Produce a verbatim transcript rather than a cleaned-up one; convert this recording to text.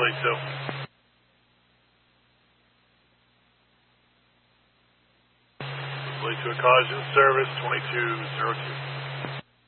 believe so. Lead to a cause in service, twenty-two zero two.